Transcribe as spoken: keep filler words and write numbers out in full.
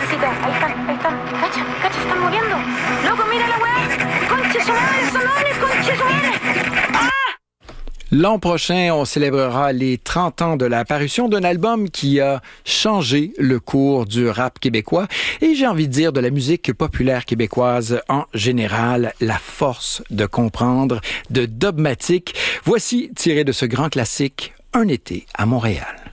necesito. Ahí están, ahí están. Cacha, cacha, se están moviendo. Loco, mira la weá. Conche su madre, son ovnis, conche su madre. ¡Ah! L'an prochain, on célébrera les trente ans de la parution d'un album qui a changé le cours du rap québécois et j'ai envie de dire de la musique populaire québécoise en général, La force de comprendre de Dubmatique. Voici tiré de ce grand classique, Un été à Montréal.